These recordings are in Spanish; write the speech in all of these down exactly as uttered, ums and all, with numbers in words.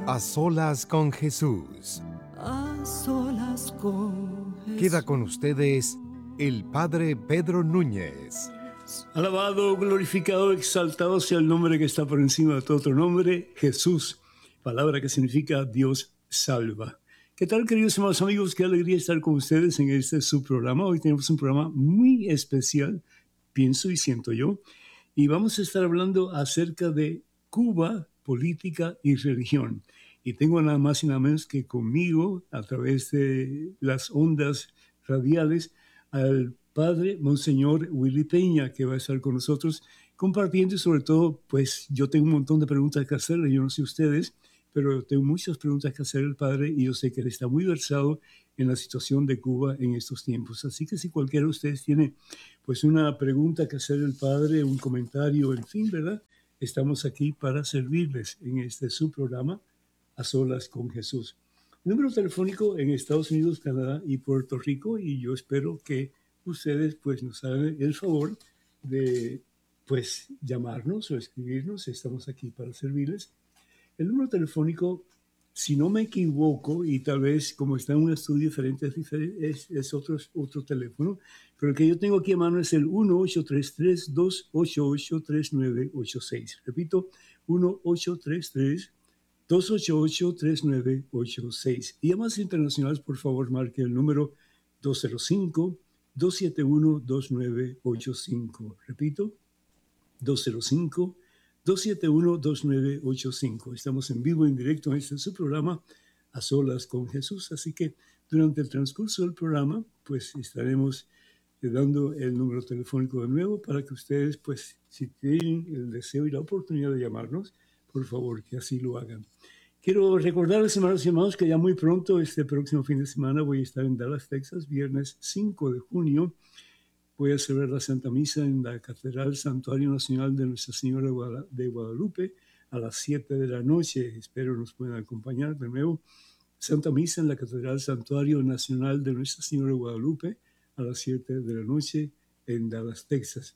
A solas con Jesús. A solas con Jesús. Queda con ustedes el Padre Pedro Núñez. Alabado, glorificado, exaltado sea el nombre que está por encima de todo otro nombre, Jesús, palabra que significa Dios salva. ¿Qué tal, queridos hermanos amigos? Qué alegría estar con ustedes en este su programa. Hoy tenemos un programa muy especial, pienso y siento yo, y vamos a estar hablando acerca de Cuba, política y religión. Y tengo nada más y nada menos que conmigo, a través de las ondas radiales, al Padre Monseñor Willy Peña, que va a estar con nosotros compartiendo, y sobre todo, pues yo tengo un montón de preguntas que hacerle, yo no sé ustedes, pero tengo muchas preguntas que hacer al Padre, y yo sé que él está muy versado en la situación de Cuba en estos tiempos. Así que si cualquiera de ustedes tiene pues una pregunta que hacer al Padre, un comentario, en fin, ¿verdad? Estamos aquí para servirles en este su programa, A Solas con Jesús. Número telefónico en Estados Unidos, Canadá y Puerto Rico, y yo espero que ustedes pues nos hagan el favor de pues llamarnos o escribirnos. Estamos aquí para servirles. El número telefónico, si no me equivoco, y tal vez como está en un estudio diferente, es, diferente, es, es otro, otro teléfono, pero el que yo tengo aquí a mano es el uno ocho tres tres, dos ocho ocho, tres nueve ocho seis. Repito, uno ocho tres tres, dos ocho ocho, tres nueve ocho seis. Y llamadas internacionales, por favor, marque el número dos cero cinco, dos siete uno, dos nueve ocho cinco. Repito, dos cero cinco, dos siete uno, dos nueve ocho cinco. Estamos en vivo, en directo en este su programa, A Solas con Jesús. Así que durante el transcurso del programa, pues estaremos dando el número telefónico de nuevo para que ustedes, pues, si tienen el deseo y la oportunidad de llamarnos, por favor, que así lo hagan. Quiero recordarles, hermanos y hermanos, que ya muy pronto, este próximo fin de semana, voy a estar en Dallas, Texas, viernes cinco de junio. Voy a celebrar la Santa Misa en la Catedral Santuario Nacional de Nuestra Señora de Guadalupe a las siete de la noche. Espero nos puedan acompañar de nuevo. Santa Misa en la Catedral Santuario Nacional de Nuestra Señora de Guadalupe a las siete de la noche en Dallas, Texas.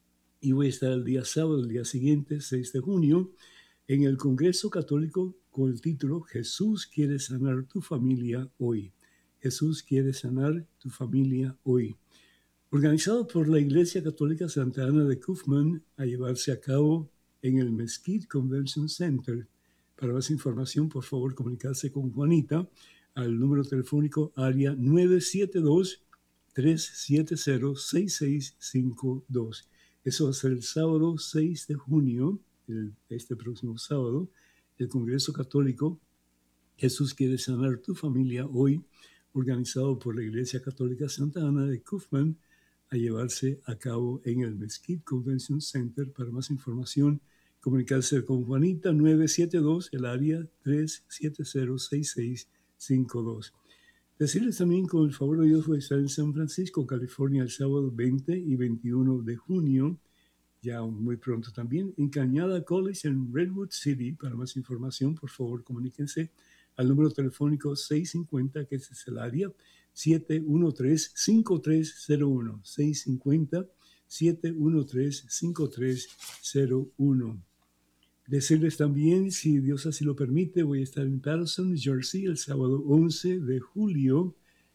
Y voy a estar el día sábado, el día siguiente, seis de junio, en el Congreso Católico con el título Jesús quiere sanar tu familia hoy. Jesús quiere sanar tu familia hoy. Organizado por la Iglesia Católica Santa Ana de Kaufman, a llevarse a cabo en el Mesquite Convention Center. Para más información, por favor, comunicarse con Juanita al número telefónico área nueve siete dos, tres siete cero, seis seis cinco dos. Eso va a ser el sábado seis de junio, el, este próximo sábado, el Congreso Católico Jesús quiere sanar tu familia hoy, organizado por la Iglesia Católica Santa Ana de Kaufman, a llevarse a cabo en el Mesquite Convention Center. Para más información, comunicarse con Juanita nueve siete dos, el área tres siete cero, seis seis cinco dos. Decirles también, con el favor de Dios, voy a estar en San Francisco, California, el sábado veinte y veintiuno de junio, ya muy pronto también, en Cañada College en Redwood City. Para más información, por favor, comuníquense al número telefónico seis cinco cero, que ese es el área, siete uno tres, cinco tres cero uno, seis cinco cero, siete uno tres, cinco tres cero uno. Decirles también, si Dios así lo permite, voy a estar en Patterson, New Jersey, el sábado once de julio,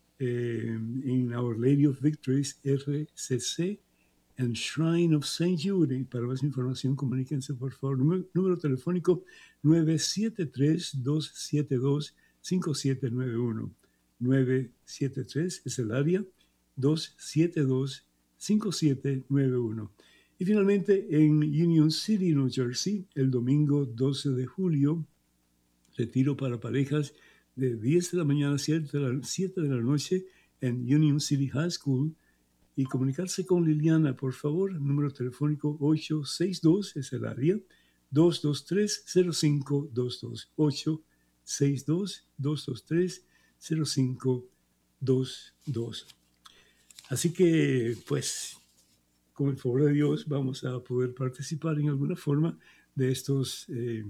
eh, en Our Lady of Victories, R C C, and Shrine of Saint Jude. Para más información, comuníquense, por favor. Número, número telefónico nueve siete tres, dos siete dos, cinco siete nueve uno. nueve siete tres es el área, dos siete dos, cinco siete nueve uno. Y finalmente, en Union City, New Jersey, el domingo doce de julio, retiro para parejas de diez de la mañana a siete de la noche en Union City High School. Y comunicarse con Liliana, por favor. Número telefónico ocho seis dos es el área, dos dos tres, cero cinco dos dos. ocho seis dos, dos dos tres, cero cinco dos dos. Así que, pues, con el favor de Dios, vamos a poder participar en alguna forma de estos eh,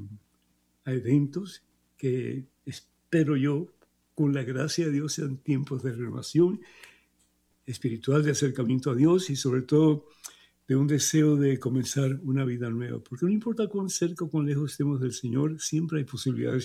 eventos que espero yo, con la gracia de Dios, sean tiempos de renovación espiritual, de acercamiento a Dios y sobre todo de un deseo de comenzar una vida nueva. Porque no importa cuán cerca o cuán lejos estemos del Señor, siempre hay posibilidades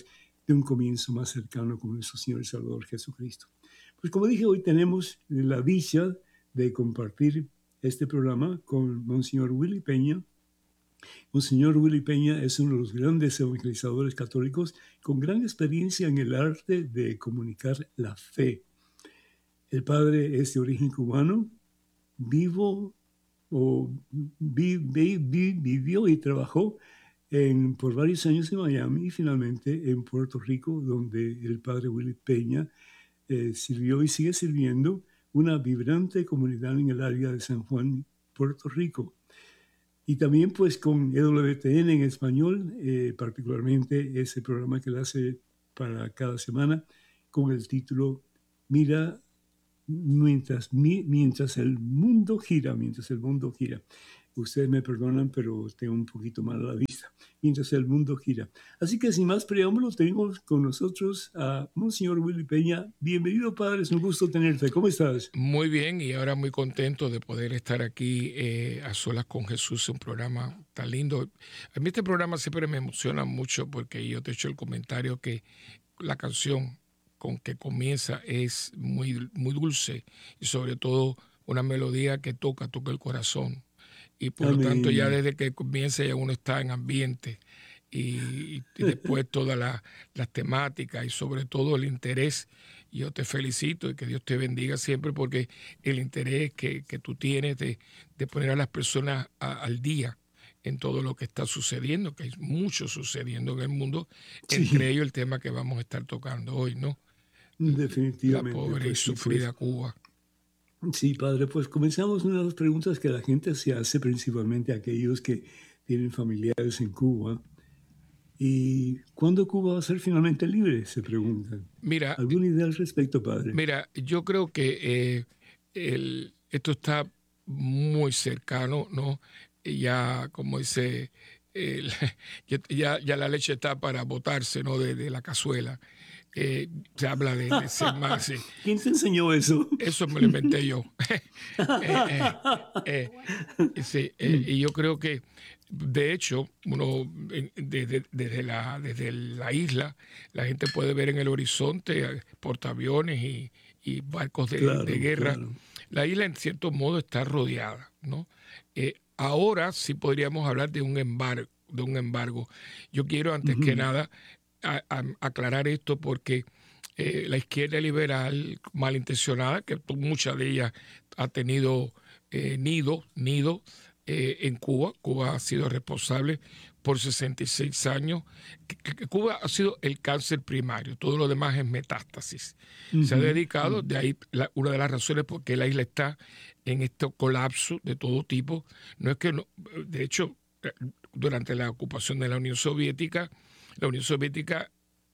de un comienzo más cercano con nuestro Señor y Salvador Jesucristo. Pues como dije, hoy tenemos la dicha de compartir este programa con Monseñor Willy Peña. Monseñor Willy Peña es uno de los grandes evangelizadores católicos con gran experiencia en el arte de comunicar la fe. El padre es de origen cubano, vivo o vi, vi, vi, vivió y trabajó en, por varios años en Miami y finalmente en Puerto Rico, donde el padre Willy Peña eh, sirvió y sigue sirviendo una vibrante comunidad en el área de San Juan, Puerto Rico. Y también pues con E W T N en español, eh, particularmente ese programa que él hace para cada semana con el título Mira, mientras, mi, mientras el mundo gira, mientras el mundo gira. Ustedes me perdonan, pero tengo un poquito mal a la vista. Mientras el mundo gira. Así que sin más preámbulos, tenemos con nosotros a Monseñor Willy Peña. Bienvenido, padre, es un gusto tenerte. ¿Cómo estás? Muy bien, y ahora muy contento de poder estar aquí eh, a solas con Jesús, un programa tan lindo. A mí este programa siempre me emociona mucho porque yo te he hecho el comentario que la canción con que comienza es muy, muy dulce y sobre todo una melodía que toca, toca el corazón. Y por Amén. Lo tanto ya desde que comienza ya uno está en ambiente y, y después todas la, las temáticas y sobre todo el interés. Yo te felicito y que Dios te bendiga siempre porque el interés que, que tú tienes de, de poner a las personas a, al día en todo lo que está sucediendo, que hay mucho sucediendo en el mundo, sí. Entre ellos el tema que vamos a estar tocando hoy, ¿no? Definitivamente. La pobre pues, y sufrida pues. Cuba. Sí, padre, pues comenzamos una de las preguntas que la gente se hace, principalmente aquellos que tienen familiares en Cuba. ¿Y cuándo Cuba va a ser finalmente libre? Se preguntan. Mira, ¿alguna idea al respecto, padre? Mira, yo creo que eh, el, esto está muy cercano, ¿no? Ya, como dice, el, ya, ya la leche está para botarse, ¿no? De, de la cazuela. Eh, se habla de, de ser más. Eh. ¿Quién te enseñó eso? Eso me lo inventé yo. eh, eh, eh, sí, eh, y yo creo que, de hecho, uno desde, desde, la, desde la isla, la gente puede ver en el horizonte portaaviones y, y barcos de, claro, de guerra. Claro. La isla, en cierto modo, está rodeada, ¿no? Eh, ahora sí podríamos hablar de un embargo. De un embargo. Yo quiero, antes uh-huh. que nada, A, a, aclarar esto porque eh, la izquierda liberal malintencionada, que mucha de ella ha tenido eh, nido, nido eh, en Cuba. Cuba ha sido responsable por sesenta y seis años. Que, que Cuba ha sido el cáncer primario, todo lo demás es metástasis. Uh-huh. Se ha dedicado, uh-huh. de ahí la, una de las razones por qué la isla está en este colapso de todo tipo. No es que, no, de hecho, durante la ocupación de la Unión Soviética, la Unión Soviética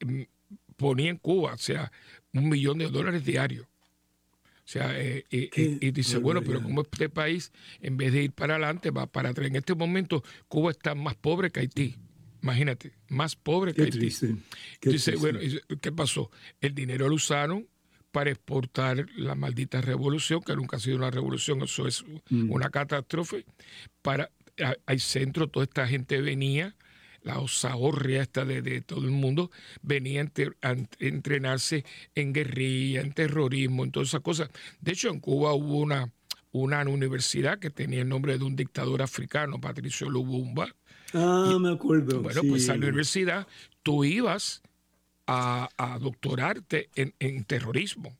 ponía en Cuba, o sea, un millón de dólares diarios. O sea, eh, y, y, y dice, bueno, pero como este país, en vez de ir para adelante, va para atrás. En este momento, Cuba está más pobre que Haití. Imagínate, más pobre que Qué Haití. Triste. Qué dice, triste. bueno, ¿qué pasó? El dinero lo usaron para exportar la maldita revolución, que nunca ha sido una revolución, eso es mm. una catástrofe. Para, hay centros, toda esta gente venía, la osahorria esta de, de todo el mundo, venía a, enter, a entrenarse en guerrilla, en terrorismo, en todas esas cosas. De hecho, en Cuba hubo una, una universidad que tenía el nombre de un dictador africano, Patricio Lumumba. Ah, y, me acuerdo. Bueno, sí. pues a la universidad tú ibas a, a doctorarte en, en terrorismo.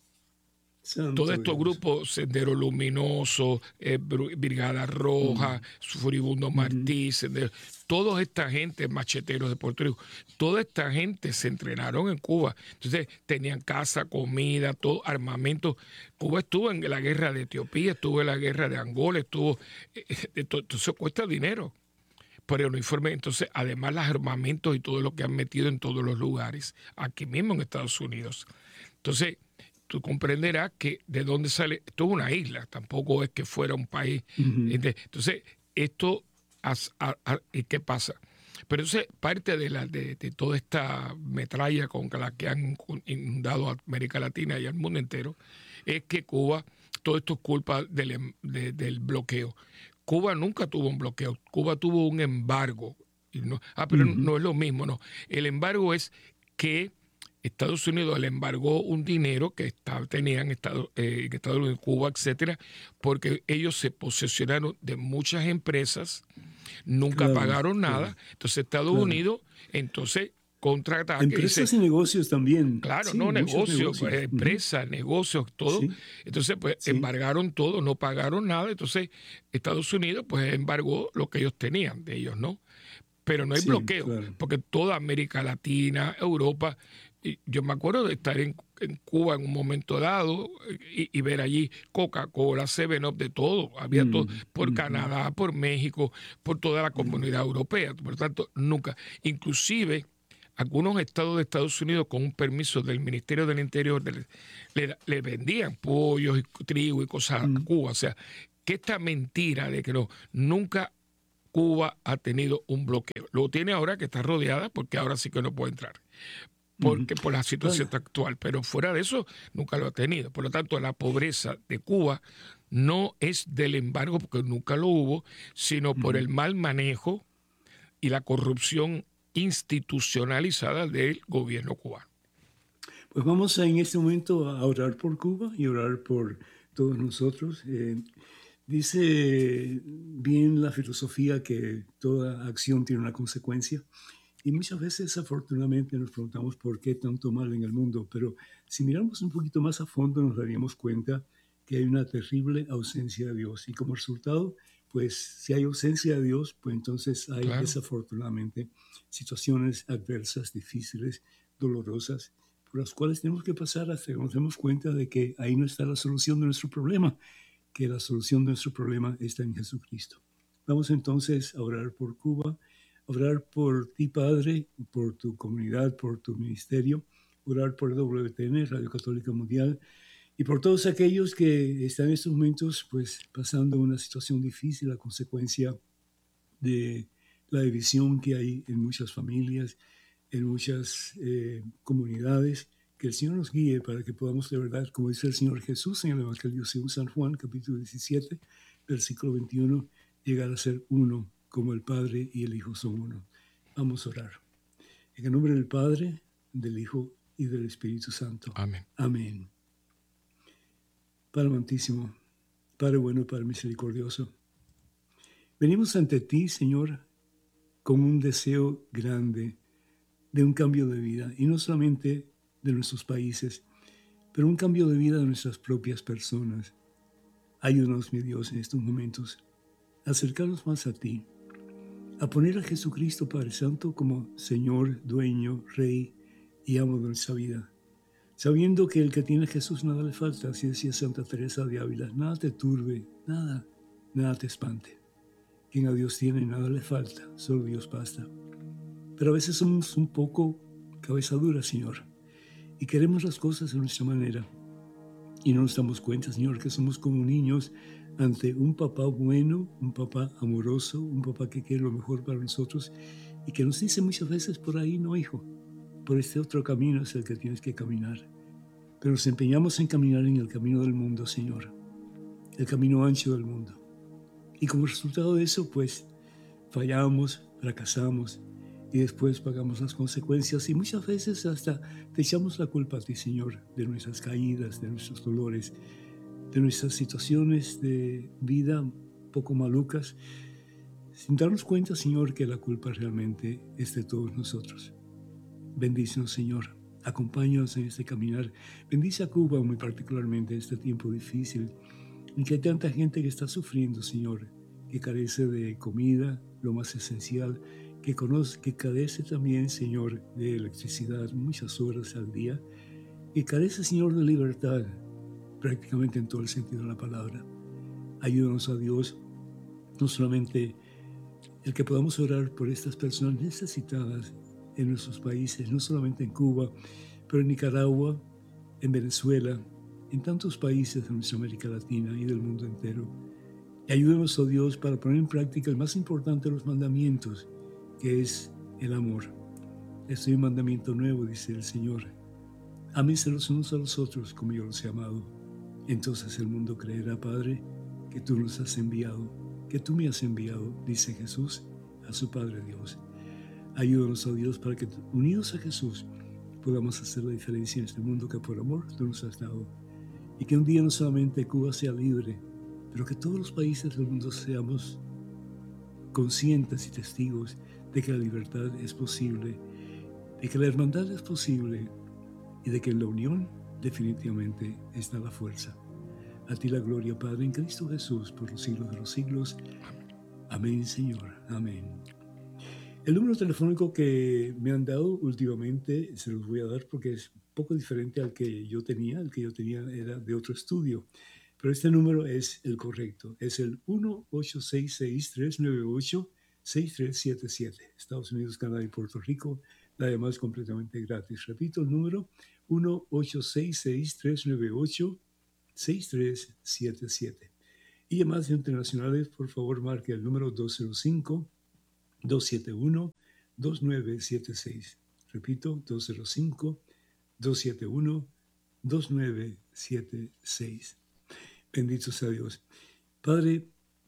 Santo Todos estos Dios. grupos, Sendero Luminoso, eh, Brigada Roja, mm. Furibundo Martí, mm. Sendero, toda esta gente, macheteros de Puerto Rico, toda esta gente se entrenaron en Cuba. Entonces tenían casa, comida, todo, armamento. Cuba estuvo en la guerra de Etiopía, estuvo en la guerra de Angola, estuvo... Eh, entonces cuesta dinero. Por el uniforme, entonces, además los armamentos y todo lo que han metido en todos los lugares, aquí mismo en Estados Unidos. Entonces, tú comprenderás que de dónde sale, esto es una isla, tampoco es que fuera un país. Uh-huh. Entonces, esto, ¿qué pasa? Pero entonces, parte de, la, de, de toda esta metralla con la que han inundado a América Latina y al mundo entero, es que Cuba, todo esto es culpa del, de, del bloqueo. Cuba nunca tuvo un bloqueo, Cuba tuvo un embargo. Y no, ah, pero uh-huh. no es lo mismo, no. El embargo es que Estados Unidos le embargó un dinero que está, tenían Estado, eh, en Estados Unidos, Cuba, etcétera, porque ellos se posesionaron de muchas empresas, nunca Claro, pagaron claro, nada. Entonces Estados claro. Unidos, entonces, contraataque. Empresas dice, y negocios también. claro, Sí, no, muchos negocios, negocios. pues, Ujú. empresas, negocios, todo. Sí, Entonces, pues, sí. embargaron todo, no pagaron nada. Entonces, Estados Unidos, pues, embargó lo que ellos tenían de ellos, ¿no? Pero no hay Sí, bloqueo, claro. porque toda América Latina, Europa, y yo me acuerdo de estar en, en Cuba en un momento dado y, y ver allí Coca-Cola, Seven Up, de todo, había todo, Mm, por ujú, Canadá, por México, por toda la mm, comunidad europea. Por tanto, nunca, inclusive algunos estados de Estados Unidos con un permiso del Ministerio del Interior le, le- le vendían pollos y trigo y cosas a mm. Cuba. O sea, que esta mentira de que no, nunca Cuba ha tenido un bloqueo. Lo tiene ahora que está rodeada porque ahora sí que no puede entrar. Ujú. Porque por la situación Bueno, actual, pero fuera de eso nunca lo ha tenido. Por lo tanto, la pobreza de Cuba no es del embargo, porque nunca lo hubo, sino por ujú. el mal manejo y la corrupción institucionalizada del gobierno cubano. Pues vamos a, en este momento a orar por Cuba y orar por todos nosotros. Eh, dice bien la filosofía que toda acción tiene una consecuencia. Y muchas veces, desafortunadamente, nos preguntamos por qué tanto mal en el mundo, pero si miramos un poquito más a fondo, nos daríamos cuenta que hay una terrible ausencia de Dios. Y como resultado, pues si hay ausencia de Dios, pues entonces hay Claro. desafortunadamente situaciones adversas, difíciles, dolorosas, por las cuales tenemos que pasar hasta que nos demos cuenta de que ahí no está la solución de nuestro problema, que la solución de nuestro problema está en Jesucristo. Vamos entonces a orar por Cuba, orar por ti, Padre, por tu comunidad, por tu ministerio, orar por W T N, Radio Católica Mundial, y por todos aquellos que están en estos momentos pues, pasando una situación difícil a consecuencia de la división que hay en muchas familias, en muchas eh, comunidades. Que el Señor nos guíe para que podamos de verdad, como dice el Señor Jesús en el Evangelio según San Juan, capítulo diecisiete, versículo veintiuno, llegar a ser uno, como el Padre y el Hijo son uno. Vamos a orar. En el nombre del Padre, del Hijo y del Espíritu Santo. Amén. Amén. Padre amantísimo, Padre bueno, Padre misericordioso, venimos ante ti, Señor, con un deseo grande de un cambio de vida, y no solamente de nuestros países, pero un cambio de vida de nuestras propias personas. Ayúdanos, mi Dios, en estos momentos, a acercarnos más a ti, a poner a Jesucristo, Padre Santo, como Señor, dueño, Rey y amo de nuestra vida, sabiendo que el que tiene a Jesús nada le falta, así decía Santa Teresa de Ávila, nada te turbe, nada, nada te espante. Quien a Dios tiene nada le falta, solo Dios basta. Pero a veces somos un poco cabeza dura, Señor, y queremos las cosas a nuestra manera. Y no nos damos cuenta, Señor, que somos como niños ante un papá bueno, un papá amoroso, un papá que quiere lo mejor para nosotros y que nos dice muchas veces por ahí, no, hijo, por este otro camino es el que tienes que caminar. Pero nos empeñamos en caminar en el camino del mundo, Señor, el camino ancho del mundo. Y como resultado de eso, pues, fallamos, fracasamos, y después pagamos las consecuencias y muchas veces hasta te echamos la culpa a ti, Señor, de nuestras caídas, de nuestros dolores, de nuestras situaciones de vida poco malucas, sin darnos cuenta, Señor, que la culpa realmente es de todos nosotros. Bendícenos, Señor, acompáñanos en este caminar. Bendice a Cuba muy particularmente en este tiempo difícil, en que hay tanta gente que está sufriendo, Señor, que carece de comida, lo más esencial, que conoce, que carece también, Señor, de electricidad muchas horas al día, que carece, Señor, de libertad, prácticamente en todo el sentido de la palabra. Ayúdanos a Dios, no solamente el que podamos orar por estas personas necesitadas en nuestros países, no solamente en Cuba, pero en Nicaragua, en Venezuela, en tantos países de nuestra América Latina y del mundo entero. Y ayúdanos, oh Dios, para poner en práctica el más importante de los mandamientos, que es el amor. Este es un mandamiento nuevo, dice el Señor. Ámense los unos a los otros como yo los he amado. Entonces el mundo creerá, Padre, que tú nos has enviado, que tú me has enviado, dice Jesús, a su Padre Dios. Ayúdanos, oh Dios, para que unidos a Jesús podamos hacer la diferencia en este mundo que por amor tú nos has dado. Y que un día no solamente Cuba sea libre, pero que todos los países del mundo seamos conscientes y testigos de que la libertad es posible, de que la hermandad es posible y de que en la unión definitivamente está la fuerza. A ti la gloria, Padre, en Cristo Jesús, por los siglos de los siglos. Amén, Señor. Amén. El número telefónico que me han dado últimamente se los voy a dar porque es un poco diferente al que yo tenía. El que yo tenía era de otro estudio. Pero este número es el correcto. Es el uno ocho seis seis, tres nueve ocho, seis tres siete siete. Estados Unidos, Canadá y Puerto Rico. La llamada es completamente gratis. Repito el número: uno ocho seis seis, tres nueve ocho, seis tres siete siete. Y llamadas internacionales, por favor, marque el número dos cero cinco, dos siete uno, dos nueve siete seis. Repito, dos cero cinco, dos siete uno, dos nueve siete seis. Bendito sea Dios. Padre,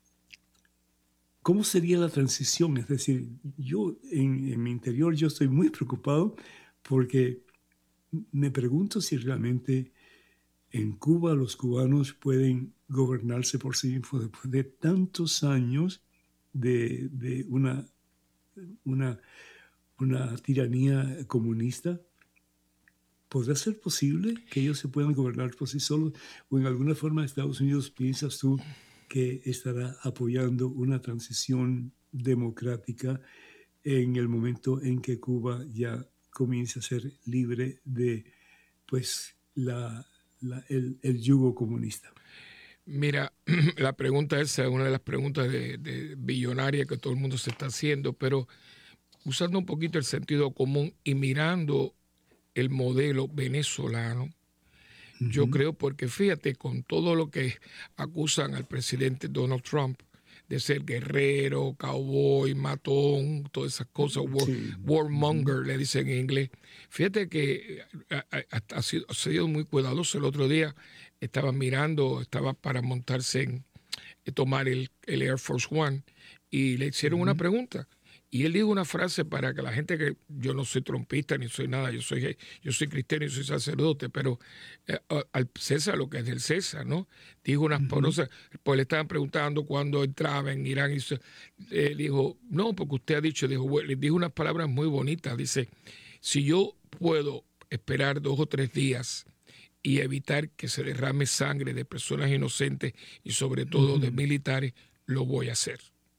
¿cómo sería la transición? Es decir, yo en, en mi interior yo estoy muy preocupado porque me pregunto si realmente en Cuba los cubanos pueden gobernarse por sí mismos después de tantos años de, de una, una, una tiranía comunista. ¿Podrá ser posible que ellos se puedan gobernar por sí solos? ¿O en alguna forma Estados Unidos piensas tú que estará apoyando una transición democrática en el momento en que Cuba ya comience a ser libre de pues, la, la, el, el yugo comunista? Mira, la pregunta esa es una de las preguntas de, de billonaria que todo el mundo se está haciendo, pero usando un poquito el sentido común y mirando el modelo venezolano, uh-huh. Yo creo, porque fíjate, con todo lo que acusan al presidente Donald Trump de ser guerrero, cowboy, matón, todas esas cosas, war, sí. warmonger, uh-huh. le dicen en inglés. Fíjate que ha, ha, ha, sido, ha sido muy cuidadoso. El otro día estaba mirando, estaba para montarse en, tomar el, el Air Force One, y le hicieron uh-huh. una pregunta. Y él dijo una frase para que la gente, que yo no soy trompista ni soy nada, yo soy, yo soy cristiano y soy sacerdote, pero eh, al César lo que es del César, ¿no? Dijo unas uh-huh. cosas, pues le estaban preguntando cuándo entraba en Irán y se, eh, dijo, no, porque usted ha dicho, dijo, bueno, le dijo unas palabras muy bonitas, dice, si yo puedo esperar dos o tres días y evitar que se derrame sangre de personas inocentes y sobre todo uh-huh. de militares, lo voy a hacer.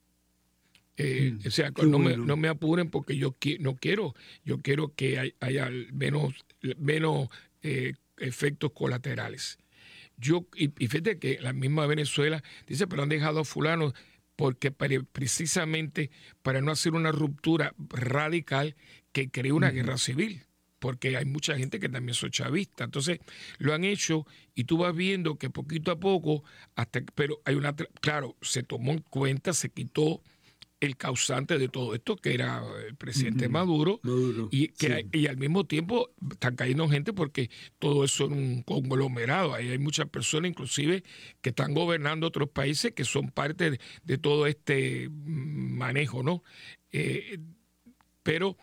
Eh, mm, o sea, no, bueno. me, no me apuren porque yo qui- no quiero, yo quiero que hay, haya menos, menos eh, efectos colaterales. Yo, y, y fíjate que la misma Venezuela dice, pero han dejado a fulano porque para, precisamente para no hacer una ruptura radical que cree una mm. guerra civil, porque hay mucha gente que también son chavistas. Entonces lo han hecho y tú vas viendo que poquito a poco, hasta, pero hay una, claro, se tomó en cuenta, se quitó el causante de todo esto, que era el presidente uh-huh. Maduro, Maduro, y, que, sí. y al mismo tiempo están cayendo gente porque todo eso es un conglomerado. Ahí hay muchas personas, inclusive, que están gobernando otros países que son parte de, de todo este manejo, ¿no? Eh, pero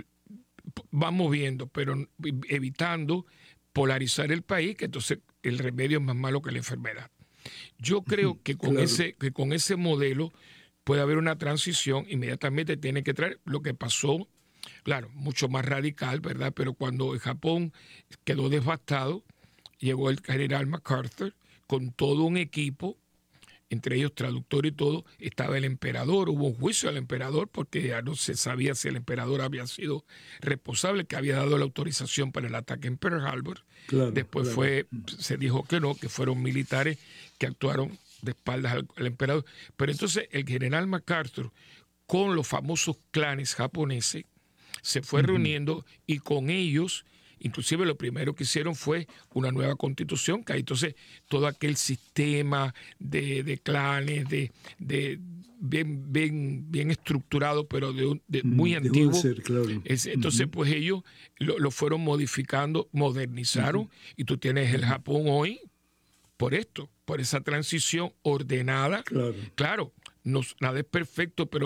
vamos viendo, pero evitando polarizar el país, que entonces el remedio es más malo que la enfermedad. Yo creo que con, claro. ese, que con ese modelo puede haber una transición, inmediatamente tiene que traer lo que pasó, claro, mucho más radical, ¿verdad? Pero cuando el Japón quedó devastado, llegó el general MacArthur con todo un equipo, entre ellos traductor y todo, estaba el emperador, hubo un juicio al emperador porque ya no se sabía si el emperador había sido responsable, que había dado la autorización para el ataque en Pearl Harbor. Claro, Después claro. fue, se dijo que no, que fueron militares que actuaron de espaldas al, al emperador. Pero entonces el general MacArthur, con los famosos clanes japoneses, se fue uh-huh. reuniendo y con ellos, inclusive lo primero que hicieron fue una nueva constitución, que hay entonces todo aquel sistema de, de clanes, de, de bien, bien, bien estructurado, pero de, de muy uh-huh. antiguo. Ser, claro. Es, entonces, uh-huh. pues ellos lo, lo fueron modificando, modernizaron, uh-huh. y tú tienes el Japón hoy por esto, por esa transición ordenada. Claro, claro no, nada es perfecto, pero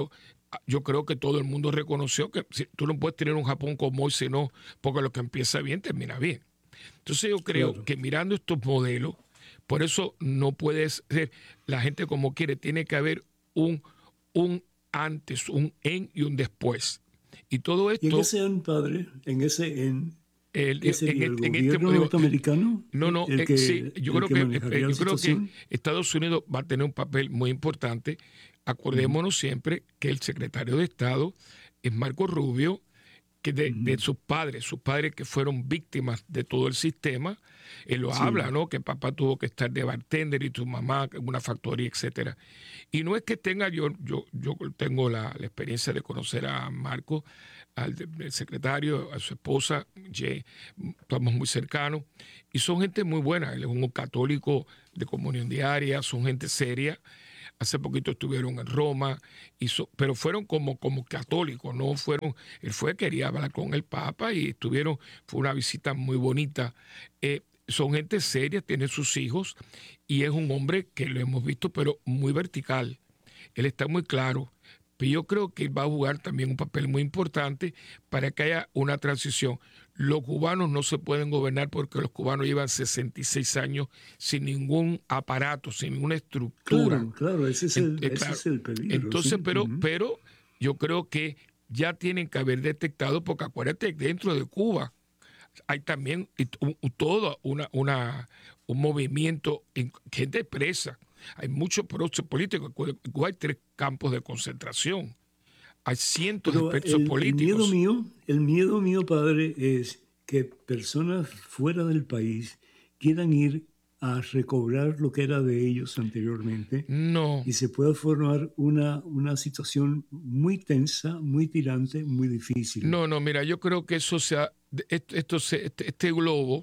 yo creo que todo el mundo reconoció que si, tú no puedes tener un Japón como hoy, sino porque lo que empieza bien termina bien. Entonces yo creo Claro. que mirando estos modelos, por eso no puede ser la gente como quiere, tiene que haber un, un antes, un en y un después. Y todo ¿Y en esto... qué sean, padre? En ese, en, El, ¿qué sería, en, el en gobierno este digo, norteamericano? no, no, el eh, que, sí, yo el creo que que, manejaría eh, la yo creo que situación. Estados Unidos va a tener un papel muy importante. Acordémonos uh-huh. siempre que el secretario de Estado es Marco Rubio, que de, uh-huh. de sus padres, sus padres que fueron víctimas de todo el sistema. Él lo sí. habla, ¿no? Que papá tuvo que estar de bartender y tu mamá en una factoría, etcétera. Y no es que tenga, yo, yo, yo tengo la, la experiencia de conocer a Marco, al el secretario, a su esposa, Ye, estamos muy cercanos, y son gente muy buena. Él es un católico de comunión diaria, son gente seria. Hace poquito estuvieron en Roma, hizo, pero fueron como, como católicos, no fueron, él fue, quería hablar con el Papa y estuvieron, fue una visita muy bonita. Eh, son gente seria, tiene sus hijos y es un hombre que lo hemos visto, pero muy vertical. Él está muy claro. Pero yo creo que él va a jugar también un papel muy importante para que haya una transición. Los cubanos no se pueden gobernar porque los cubanos llevan sesenta y seis años sin ningún aparato, sin ninguna estructura. Claro, claro, ese es el, eh, ese claro. es el peligro. Entonces, ¿sí? pero, uh-huh. pero yo creo que ya tienen que haber detectado, porque acuérdate, dentro de Cuba hay también todo una, una, un movimiento, gente presa. Hay muchos procesos políticos. En Cuba hay tres campos de concentración. Hay cientos Pero de presos el, políticos. El miedo mío, el miedo mío, padre, es que personas fuera del país quieran ir a recobrar lo que era de ellos anteriormente. No. Y se pueda formar una, una situación muy tensa, muy tirante, muy difícil. No, no, mira, yo creo que eso sea, esto, esto, este, este globo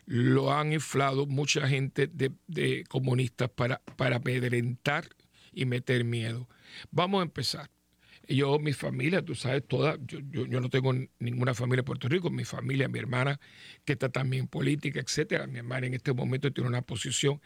lo han inflado mucha gente de, de comunistas para, para amedrentar y meter miedo. Vamos a empezar. Yo, mi familia, tú sabes, toda, yo, yo, yo no tengo ninguna familia en Puerto Rico, mi familia, mi hermana, que está también en política, etcétera. Mi hermana en este momento tiene una posición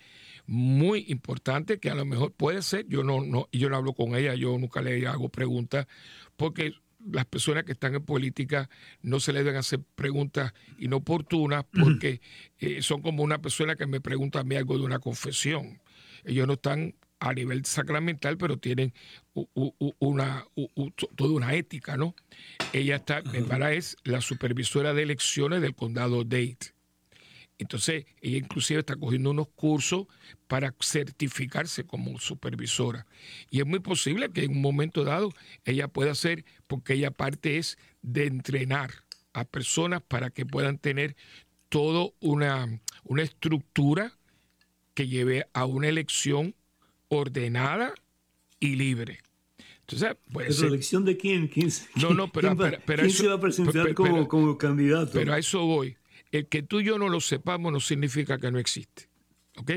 muy importante que a lo mejor puede ser, yo no, no, yo no hablo con ella, yo nunca le hago preguntas, porque las personas que están en política no se les deben hacer preguntas inoportunas porque eh, son como una persona que me pregunta a mí algo de una confesión. Ellos no están a nivel sacramental, pero tienen u, u, una, u, u, toda una ética, ¿no? Ella está, mi hermana es la supervisora de elecciones del condado Dade. Entonces, ella inclusive está cogiendo unos cursos para certificarse como supervisora. Y es muy posible que en un momento dado ella pueda hacer, porque ella parte es de entrenar a personas para que puedan tener toda una, una estructura que lleve a una elección ordenada y libre. Entonces, puede ¿Pero ser. elección de quién? ¿Quién, no, no, pero, quién, va, pero, pero ¿quién eso, se va a presentar pero, como, pero, como candidato? Pero a eso voy. El que tú y yo no lo sepamos no significa que no existe. ¿Ok?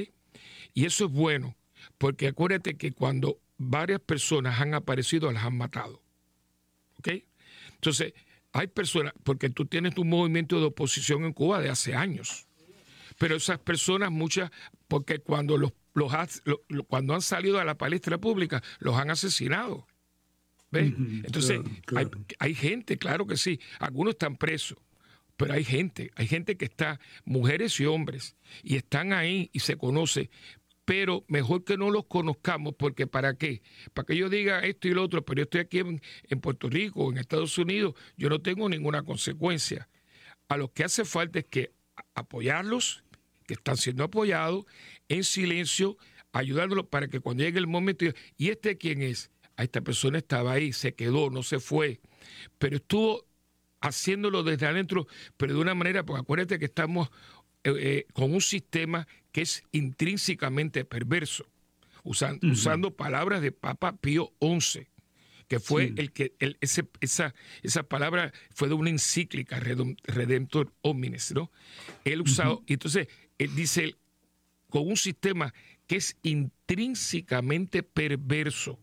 Y eso es bueno, porque acuérdate que cuando varias personas han aparecido, las han matado. ¿Ok? Entonces, hay personas, porque tú tienes un movimiento de oposición en Cuba de hace años, pero esas personas, muchas, porque cuando, los, los, los, cuando han salido a la palestra pública, los han asesinado. ¿Ves? Uh-huh, Entonces, claro, claro. Hay, hay gente, claro que sí, algunos están presos. Pero hay gente, hay gente que está, mujeres y hombres, y están ahí y se conoce, pero mejor que no los conozcamos, porque ¿para qué? Para que yo diga esto y lo otro, pero yo estoy aquí en, en Puerto Rico, en Estados Unidos, yo no tengo ninguna consecuencia. A lo que hace falta es que apoyarlos, que están siendo apoyados, en silencio, ayudándolos para que cuando llegue el momento, ¿y este quién es? A esta persona estaba ahí, se quedó, no se fue, pero estuvo haciéndolo desde adentro, pero de una manera, porque acuérdate que estamos eh, eh, con un sistema que es intrínsecamente perverso, usan, uh-huh. usando palabras de Papa Pío once, que fue sí. el que, el, ese, esa, esa palabra fue de una encíclica, Redemptor Homines, ¿no? Él usado, uh-huh. y entonces, él dice, con un sistema que es intrínsecamente perverso,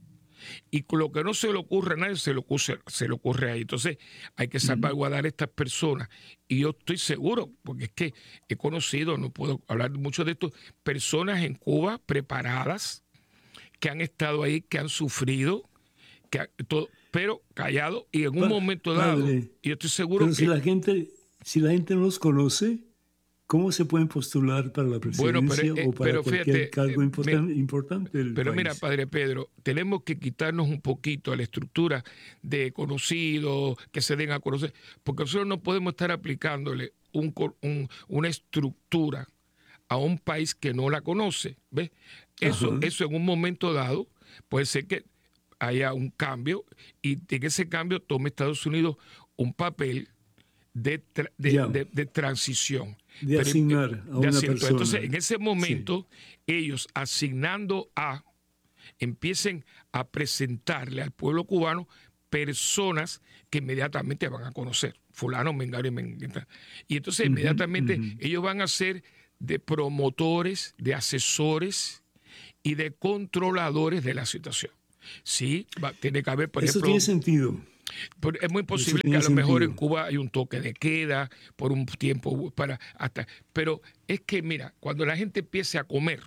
y con lo que no se le ocurre a nadie, se le ocurre, se le ocurre ahí. Entonces, hay que salvaguardar a estas personas. Y yo estoy seguro, porque es que he conocido, no puedo hablar mucho de esto, personas en Cuba preparadas, que han estado ahí, que han sufrido, que todo, pero callado, y en un Pa- momento dado, padre, y yo estoy seguro pero que... si la gente, si la gente no los conoce, ¿cómo se pueden postular para la Bueno, presidencia pero, eh, o para pero cualquier fíjate, cargo eh, importan- me- importante del pero país? mira, Padre Pedro, tenemos que quitarnos un poquito a la estructura de conocidos, que se den a conocer, porque nosotros no podemos estar aplicándole un co- un- una estructura a un país que no la conoce. ¿Ves? Eso, Ajá. eso en un momento dado puede ser que haya un cambio y en ese cambio tome Estados Unidos un papel de, tra- de, Ya. de- de transición. De Pero, asignar a de una asignar. persona. Entonces, en ese momento, ellos asignando a, empiecen a presentarle al pueblo cubano personas que inmediatamente van a conocer, fulano, mengano y mengano. Y entonces Ujú, inmediatamente ujú. ellos van a ser de promotores, de asesores y de controladores de la situación. Sí, va- tiene que haber, por Eso ejemplo, tiene sentido. pero es muy posible que tiene a lo mejor en sentido. Cuba hay un toque de queda por un tiempo para hasta, pero es que mira, cuando la gente empiece a comer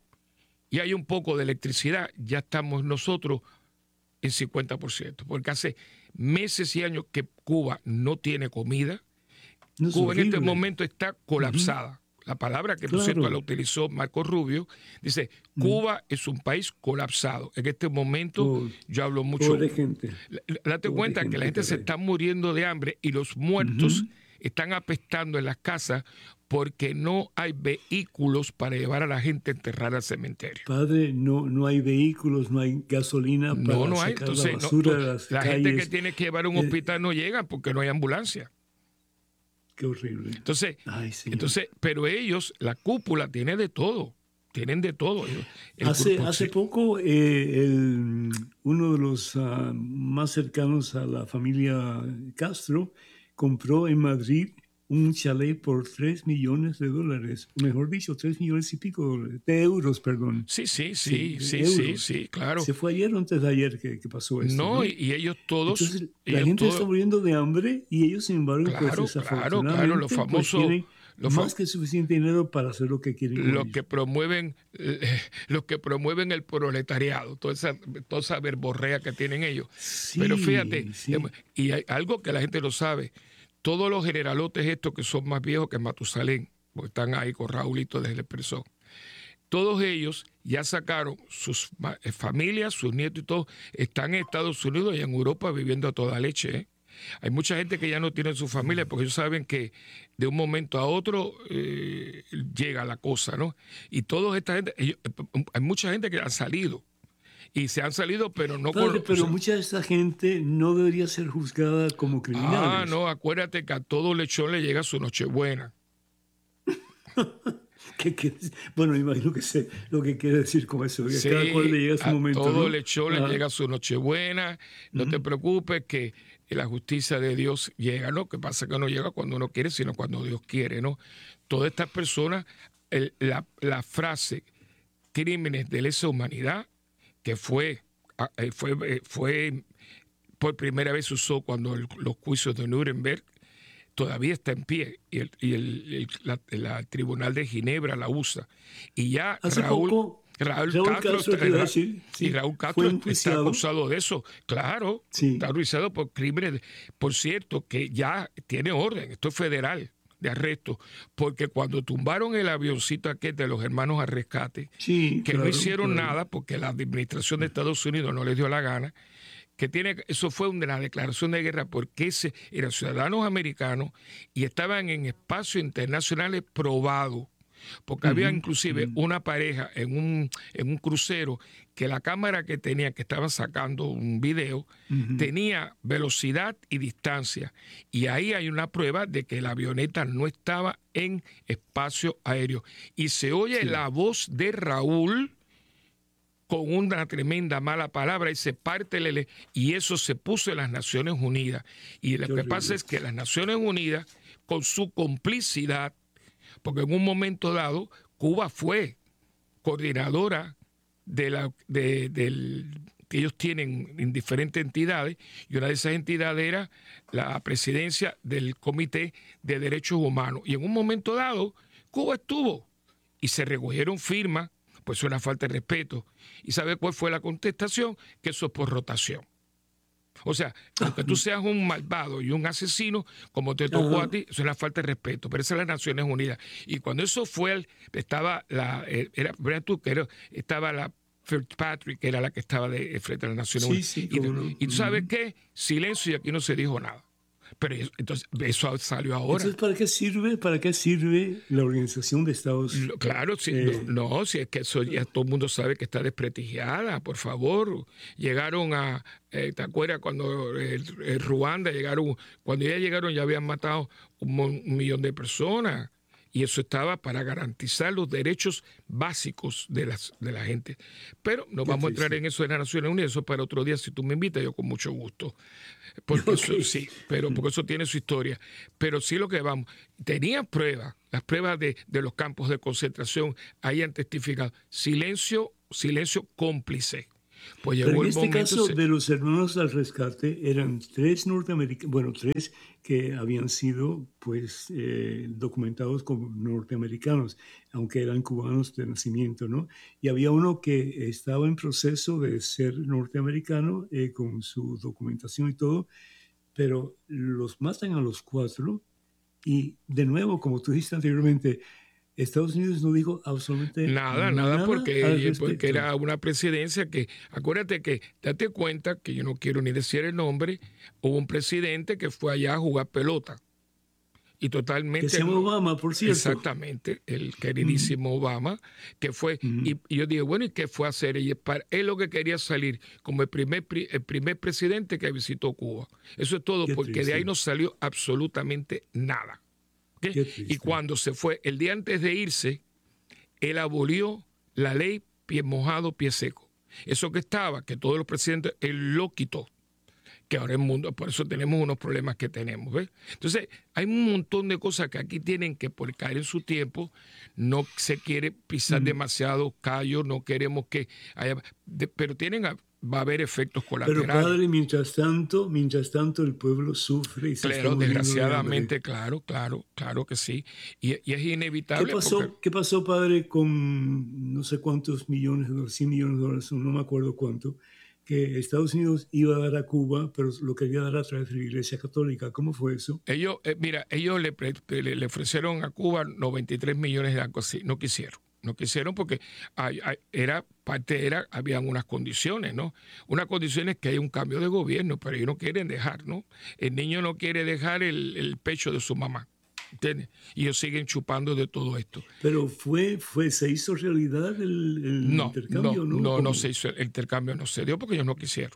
y hay un poco de electricidad, ya estamos nosotros en cincuenta por ciento, porque hace meses y años que Cuba no tiene comida. No, es Cuba en este horrible. momento está colapsada. La palabra que por Claro. cierto la utilizó Marco Rubio, dice, Cuba es un país colapsado. En este momento Oh, yo hablo mucho. Pobre gente. La- Date Pobre cuenta que gente, la gente se caray. está muriendo de hambre y los muertos Ujú. están apestando en las casas porque no hay vehículos para llevar a la gente a enterrar al cementerio. Padre, no, no hay vehículos, no hay gasolina para No, no hay. sacar Entonces, la no, basura no, de las la calles. gente que tiene que llevar a un Eh, hospital no llega porque no hay ambulancia. Qué horrible. Entonces, Ay, señor. entonces, pero ellos, la cúpula tiene de todo. Tienen de todo. El hace, grupo- hace sí. poco, eh, el- uno de los ah, más cercanos a la familia Castro compró en Madrid un chalet por tres millones de dólares. O mejor dicho, tres millones y pico de dólares, de euros, perdón. Sí, sí, Sí, sí, sí, de sí, euros. sí, claro. Se fue ayer o antes de ayer que, que pasó esto. No, ¿no? y, y ellos todos. Entonces, la ellos gente todos- está muriendo de hambre y ellos, sin embargo, Claro, pues claro, desafortunadamente, claro, los pues, famosos- tienen los fa- más que suficiente dinero para hacer lo que quieren. con los ellos. que promueven eh, los que promueven el proletariado, toda esa, toda esa verborrea que tienen ellos. Sí, Pero fíjate, sí. em, y hay algo que la gente no sabe, todos los generalotes estos que son más viejos que Matusalén, porque están ahí con Raulito desde el Expreso, todos ellos ya sacaron sus ma- eh, familias, sus nietos y todo, están en Estados Unidos y en Europa viviendo a toda leche, ¿eh? Hay mucha gente que ya no tiene su familia porque ellos saben que de un momento a otro eh, llega la cosa, ¿no? Y toda esta gente, ellos- hay mucha gente que han salido y se han salido, pero no Padre, con... pero o sea, mucha de esta gente no debería ser juzgada como criminales. ah, no, acuérdate que a todo lechón le llega su Nochebuena. ¿Qué quiere decir? Bueno, imagino que sé lo que quiere decir con eso. Que Sí, cada cual le llega su a momento. todo ¿no? lechón le Ajá. llega su Nochebuena. No te preocupes que la justicia de Dios llega, ¿no? Que pasa que no llega cuando uno quiere, sino cuando Dios quiere, ¿no? Todas estas personas, el- la, la frase crímenes de lesa humanidad, que fue, ah, eh, fue, eh, fue por primera vez se usó cuando el- los juicios de Nuremberg, todavía está en pie y el, y el- el- la, la- el Tribunal de Ginebra la usa. Y ya Hace Raúl, poco, Raúl, Raúl Castro, Castro, está- te iba a decir, sí, y Raúl fue Castro está enjuiciado. acusado de eso. Claro, Sí. está acusado por crímenes. de- por cierto, que ya tiene orden, esto es federal de arresto, porque cuando tumbaron el avioncito aquel de los hermanos al rescate, Sí, que no claro, hicieron claro. nada porque la administración de Estados Unidos no les dio la gana, que tiene, eso fue una declaración de guerra porque ese eran ciudadanos americanos y estaban en espacios internacionales probados. Porque había inclusive una pareja en un, en un crucero que la cámara que tenía, que estaban sacando un video, tenía velocidad y distancia. Y ahí hay una prueba de que la avioneta no estaba en espacio aéreo. Y se oye la voz de Raúl con una tremenda mala palabra y se parte el ele- y eso se puso en las Naciones Unidas. Y lo Qué que pasa horrible. es que las Naciones Unidas, con su complicidad, porque en un momento dado Cuba fue coordinadora de la de, del que ellos tienen en diferentes entidades, y una de esas entidades era la presidencia del Comité de Derechos Humanos. Y en un momento dado, Cuba estuvo y se recogieron firmas, pues es una falta de respeto. ¿Y sabe cuál fue la contestación? Que eso es por rotación. O sea, aunque tú seas un malvado y un asesino, como te tocó Ajá. a ti, eso es una falta de respeto. Pero esa es las Naciones Unidas. Y cuando eso fue, el- estaba la, eh, era, era tú, que era- estaba la Fitzpatrick, que era la que estaba de, frente a las Naciones Sí, Unidas. sí, Y, cómo no. y tú sabes Ujú. qué, silencio y aquí no se dijo nada. Pero eso- entonces eso salió ahora. Entonces, ¿para qué sirve, para qué sirve la Organización de Estados? Lo- Claro, sí, no, eh, no, si es que eso ya todo el mundo sabe que está desprestigiada, por favor. Llegaron a, eh, ¿te acuerdas cuando el, el Ruanda llegaron, cuando ya llegaron ya habían matado un, mon- un millón de personas? Y eso estaba para garantizar los derechos básicos de, las, de la gente. Pero no Qué vamos a entrar triste. en eso de las Naciones Unidas, eso para otro día, si tú me invitas, yo con mucho gusto. Porque eso Ok. sí, pero porque eso tiene su historia. Pero sí lo que vamos, tenían pruebas, las pruebas de, de los campos de concentración, ahí han testificado. Silencio, silencio cómplice. Pues Pero llegó en el este momento. caso se- de los hermanos al rescate eran tres norteamericanos, bueno, tres que habían sido pues eh, documentados como norteamericanos, aunque eran cubanos de nacimiento, ¿no? Y había uno que estaba en proceso de ser norteamericano eh, con su documentación y todo, pero los matan a los cuatro y de nuevo, como tú dijiste anteriormente, Estados Unidos no dijo absolutamente Nada, nada, nada al porque, porque respecto. era una presidencia que, acuérdate que, date cuenta que yo no quiero ni decir el nombre, hubo un presidente que fue allá a jugar pelota. Y Que totalmente. se llama Obama, por cierto. Exactamente, el queridísimo Obama, que fue, Ujú. y, y yo dije, bueno, ¿y qué fue a hacer? Y para, él lo que quería salir como el primer, pri- el primer presidente que visitó Cuba. Eso es todo, Qué porque de triste. ahí no salió absolutamente nada. ¿Ok? Qué triste. Y cuando se fue, el día antes de irse, él abolió la ley pie mojado, pie seco. Eso que estaba, que todos los presidentes, él lo quitó. Que ahora el mundo, por eso tenemos unos problemas que tenemos, ¿ves? Entonces, hay un montón de cosas que aquí tienen que, por caer en su tiempo, no se quiere pisar Mm. demasiado callo, no queremos que haya, de- pero tienen, a- va a haber efectos Pero colaterales. padre, mientras tanto, mientras tanto el pueblo sufre y se está Claro, muriendo de hambre. desgraciadamente, claro, claro, claro que sí. Y, y es ¿Qué inevitable pasó, porque qué pasó, padre, con no sé cuántos millones de dólares, cien millones de dólares, no me acuerdo cuánto, que Estados Unidos iba a dar a Cuba, pero lo quería dar a través de la Iglesia Católica? ¿Cómo fue eso? ellos, eh, mira, ellos le, pre- le, le ofrecieron a Cuba noventa y tres millones de algo así, no quisieron. No quisieron porque hay- hay- era parte era habían unas condiciones, ¿no? Unas condiciones que hay un cambio de gobierno, pero ellos no quieren dejar, ¿no? El niño no quiere dejar el, el pecho de su mamá, ¿entiendes? Y ellos siguen chupando de todo esto. Pero fue, fue, se hizo realidad el, el No, intercambio, no, ¿no? no, no ¿Cómo? se hizo, el intercambio no se dio porque ellos no quisieron.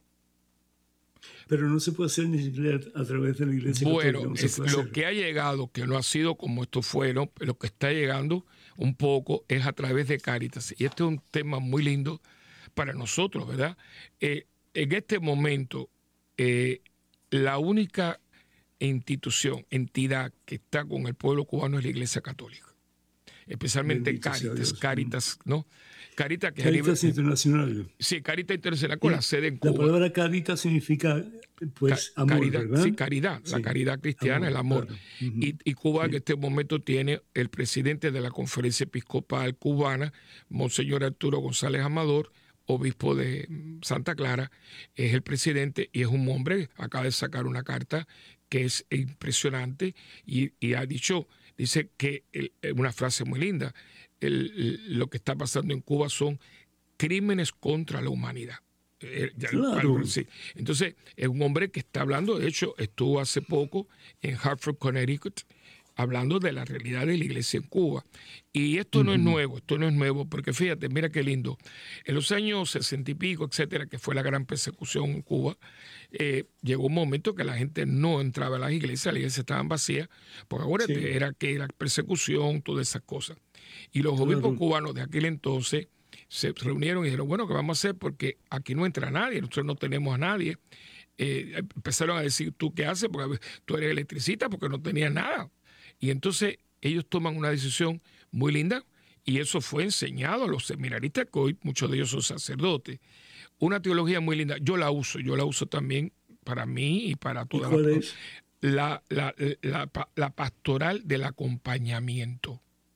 Pero no se puede hacer ni siquiera a través de la Iglesia Bueno, Católica. No se es puede lo hacer. que ha llegado, que no ha sido como esto fueron, lo que está llegando un poco es a través de Cáritas. Y este es un tema muy lindo para nosotros, ¿verdad? Eh, en este momento, eh, la única institución, entidad que está con el pueblo cubano es la Iglesia Católica. Especialmente Bendito sea Cáritas, Dios. Cáritas, ¿no? Cáritas que es a nivel- Caritas Internacional. sí, Cáritas Internacional con la sede en La Cuba. palabra carita significa, pues, Ca- amor, caridad, ¿verdad? sí, caridad, la Sí. caridad cristiana, Amor, el amor. claro. Ujú. y, y Cuba Sí. en este momento tiene el presidente de la Conferencia Episcopal Cubana, Monseñor Arturo González Amador, obispo de mm, Santa Clara, es el presidente y es un hombre, acaba de sacar una carta que es impresionante y, y ha dicho, dice que el- una frase muy linda, el- el- lo que está pasando en Cuba son crímenes contra la humanidad. Eh, ya- Claro. algo así. Entonces, es un hombre que está hablando, de hecho, estuvo hace poco en Hartford, Connecticut, hablando de la realidad de la iglesia en Cuba. Y esto no es nuevo, esto no es nuevo, porque fíjate, mira qué lindo. En los años sesenta y pico, etcétera, que fue la gran persecución en Cuba, eh, llegó un momento que la gente no entraba a las iglesias, las iglesias estaban vacías, porque ahora Sí. era que era persecución, todas esas cosas. Y los obispos Claro. cubanos de aquel entonces se reunieron y dijeron, bueno, ¿qué vamos a hacer? Porque aquí no entra nadie, nosotros no tenemos a nadie. Eh, empezaron a decir, ¿tú qué haces? Porque tú eres electricista, porque no tenías nada. Y entonces ellos toman una decisión muy linda y eso fue enseñado a los seminaristas, que hoy muchos de ellos son sacerdotes. Una teología muy linda, yo la uso, yo la uso también para mí y para ¿Y toda cuál la, es? la, la, la, la pastoral del acompañamiento.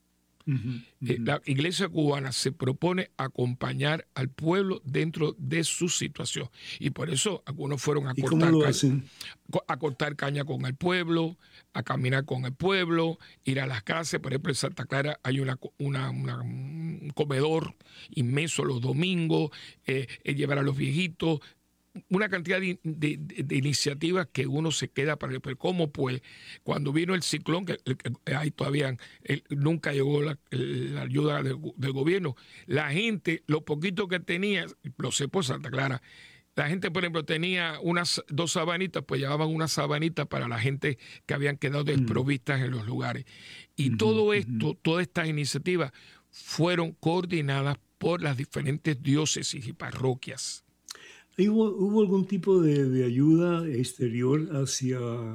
Uh -huh, uh -huh. Eh, la iglesia cubana se propone acompañar al pueblo dentro de su situación. Y por eso algunos fueron a, ¿Y cortar, cómo lo caña, hacen? a cortar caña con el pueblo, a caminar con el pueblo, ir a las casas. Por ejemplo, en Santa Clara hay una, una, una, un comedor inmenso los domingos, eh, eh, llevar a los viejitos, una cantidad de, de, de, de iniciativas que uno se queda para ver cómo, pues, cuando vino el ciclón, que, que ahí todavía eh, nunca llegó la, la ayuda del, del gobierno, la gente, lo poquito que tenía, lo sé por Santa Clara, la gente, por ejemplo, tenía unas dos sabanitas, pues llevaban una sabanita para la gente que habían quedado desprovistas mm. en los lugares. Y mm -hmm, todo esto, mm -hmm. todas estas iniciativas fueron coordinadas por las diferentes diócesis y parroquias. ¿Hubo, ¿Hubo algún tipo de, de ayuda exterior hacia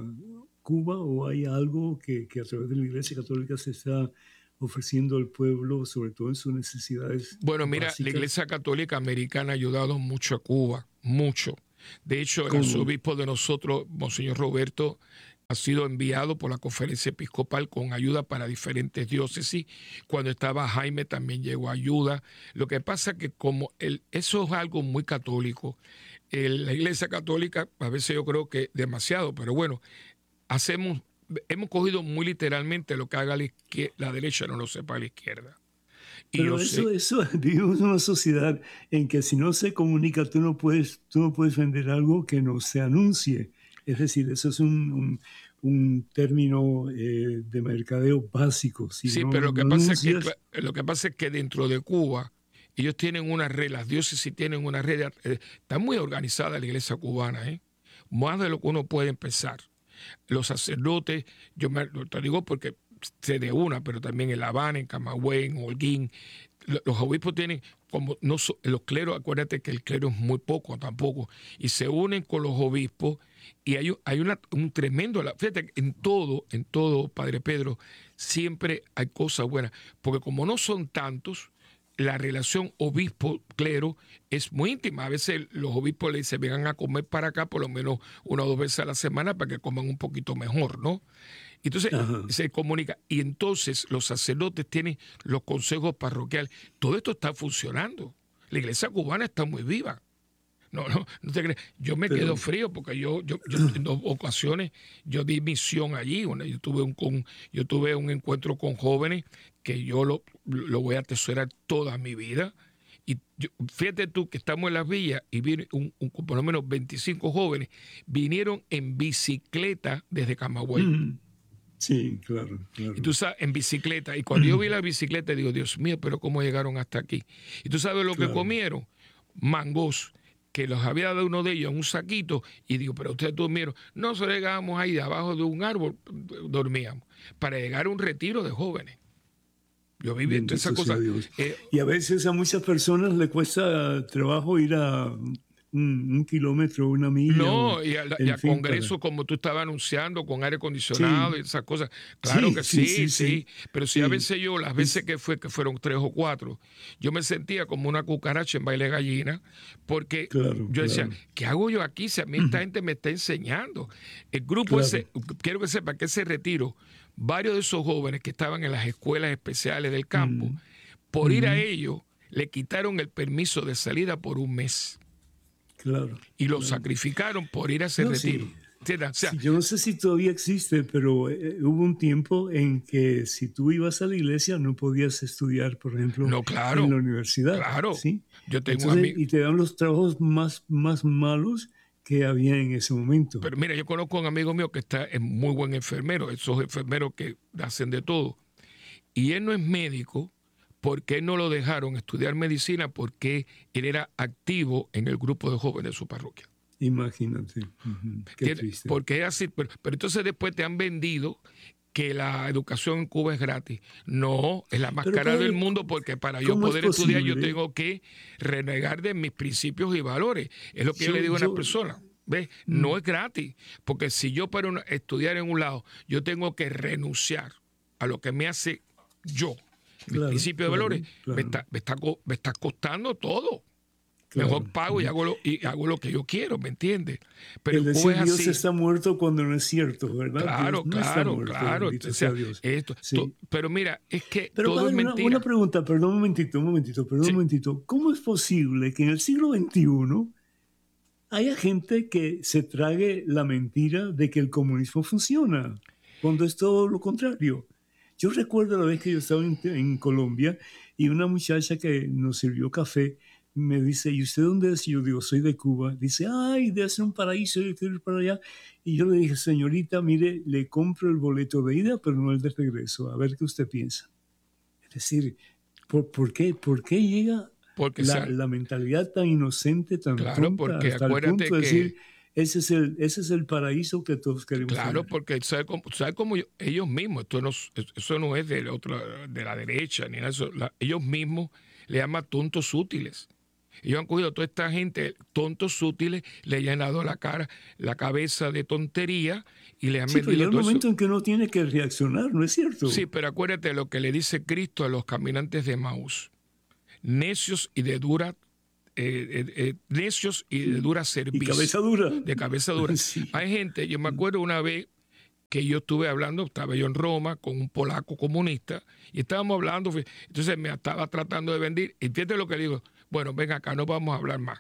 Cuba o hay algo que, que a través de la Iglesia Católica se está ofreciendo al pueblo, sobre todo en sus necesidades? Bueno, mira, básicas? La Iglesia Católica Americana ha ayudado mucho a Cuba, mucho. De hecho, el arzobispo de nosotros, Monseñor Roberto, ha sido enviado por la Conferencia Episcopal con ayuda para diferentes diócesis. Cuando estaba Jaime también llegó ayuda. Lo que pasa es que como el, eso es algo muy católico, el, la Iglesia Católica a veces yo creo que demasiado, pero bueno, hacemos, hemos cogido muy literalmente lo que haga la, izquier- la derecha no lo sepa la izquierda. Y Pero eso, sé, eso, vivimos en una sociedad en que si no se comunica, tú no puedes, tú no puedes vender algo que no se anuncie. Es decir, eso es un, un, un término eh, de mercadeo básico. Si sí, no, pero lo que, no pasa anuncias... es que, lo que pasa es que dentro de Cuba, ellos tienen unas reglas, las diócesis tienen una red, eh, está muy organizada la iglesia cubana, ¿eh? Más de lo que uno puede pensar. Los sacerdotes, yo me, te digo porque sé de una, pero también en La Habana, en Camagüey, en Holguín, los obispos tienen, como no los cleros, acuérdate que el clero es muy poco tampoco, y se unen con los obispos y hay, hay una, un tremendo, fíjate, en todo, en todo, Padre Pedro, siempre hay cosas buenas, porque como no son tantos, la relación obispo-clero es muy íntima. A veces los obispos le dicen, vengan a comer para acá por lo menos una o dos veces a la semana para que coman un poquito mejor, ¿no? Entonces Ajá. se comunica. Y entonces los sacerdotes tienen los consejos parroquiales. Todo esto está funcionando. La iglesia cubana está muy viva. No, no, no te crees. Yo me Pero, quedo frío porque yo, yo, yo en dos ocasiones yo di misión allí. Bueno, yo tuve un con, yo tuve un encuentro con jóvenes que yo lo, lo voy a atesorar toda mi vida. Y yo, fíjate tú que estamos en las villas y viene un, un, por lo menos veinticinco jóvenes vinieron en bicicleta desde Camagüey. Mm. Sí, claro, claro. Y tú sabes, en bicicleta. Y cuando yo vi la bicicleta digo, Dios mío, pero ¿cómo llegaron hasta aquí? Y tú sabes lo claro. que comieron, mangos, que los había dado uno de ellos en un saquito, y digo, pero ustedes durmieron. Nosotros llegábamos ahí debajo de un árbol, dormíamos, para llegar a un retiro de jóvenes. Yo viví en esa cosa. Eh, y a veces a muchas personas le cuesta trabajo ir a un, un kilómetro, una milla. No, y a, y a congresos como tú estabas anunciando, con aire acondicionado sí. y esas cosas. Claro sí, que sí, sí, sí, sí. Pero si sí. a veces yo, las veces que fue, que fueron tres o cuatro, yo me sentía como una cucaracha en baile de gallina, porque claro, yo decía, claro. ¿qué hago yo aquí si a mí esta gente me está enseñando? El grupo claro. ese, quiero que sepa que ese retiro, varios de esos jóvenes que estaban en las escuelas especiales del campo, mm. por mm. ir a ellos, le quitaron el permiso de salida por un mes. Claro, y lo claro. sacrificaron por ir a ese no, retiro. Sí. O sea, sí, yo no sé si todavía existe, pero eh, hubo un tiempo en que si tú ibas a la iglesia no podías estudiar, por ejemplo, no, claro, en la universidad. Claro, ¿sí? yo tengo Entonces, amigos. Y te dan los trabajos más, más malos que había en ese momento. Pero mira, yo conozco a un amigo mío que está, es muy buen enfermero, esos enfermeros que hacen de todo. Y él no es médico, porque no lo dejaron estudiar medicina porque él era activo en el grupo de jóvenes de su parroquia. Imagínate. Uh-huh. Qué triste. Porque es así. Pero, pero entonces después te han vendido que la educación en Cuba es gratis. No, es la más pero cara ¿cómo, del mundo porque para yo poder estudiar yo tengo que renegar de mis principios y valores. Es lo que yo, yo le digo a una yo, persona. ¿Ves? Mm. No es gratis. Porque si yo para una, estudiar en un lado, yo tengo que renunciar a lo que me hace yo. Mis claro, principios de valores, claro, claro. Me, está, me, está, me está costando todo. claro. Mejor pago y hago, lo, y hago lo que yo quiero, ¿me entiendes? Pero el decir es Dios así. está muerto cuando no es cierto, ¿verdad? Claro, Dios no claro, está muerto, claro. bendito O sea, sea Dios. esto, Sí. to, pero mira, es que Pero todo padre, es una, mentira. una pregunta, perdón un momentito, un momentito, perdón Sí. un momentito. ¿Cómo es posible que en el siglo veintiuno haya gente que se trague la mentira de que el comunismo funciona, cuando es todo lo contrario? Yo recuerdo la vez que yo estaba en, en Colombia y una muchacha que nos sirvió café me dice, ¿y usted dónde es? Y yo digo, soy de Cuba. Dice, ay, debe ser un paraíso, yo quiero ir para allá. Y yo le dije, señorita, mire, le compro el boleto de ida, pero no el de regreso. A ver qué usted piensa. Es decir, ¿por, por, qué, ¿por qué llega Porque la, sea, la mentalidad tan inocente, tan claro, tonta, porque hasta el acuérdate punto de que, decir, ese es el, ese es el paraíso que todos queremos claro, tener? porque sabe cómo, sabe cómo yo- ellos mismos, esto no, eso no es de la, otra, de la derecha, ni nada de eso, la- ellos mismos le llaman tontos útiles. Ellos han cogido a toda esta gente, tontos útiles, le han llenado la cara, la cabeza de tontería y le han Sí, pero llega vendido un todo momento eso. en que uno tiene que reaccionar, ¿no es cierto? Sí, pero acuérdate de lo que le dice Cristo a los caminantes de Maús. Necios y de dura, eh, eh, eh, necios y de dura Y servicio. cabeza dura. De cabeza dura. Sí. Hay gente, yo me acuerdo una vez que yo estuve hablando, estaba yo en Roma con un polaco comunista y estábamos hablando, entonces me estaba tratando de vender. Y fíjate lo que le digo, bueno, ven acá, no vamos a hablar más.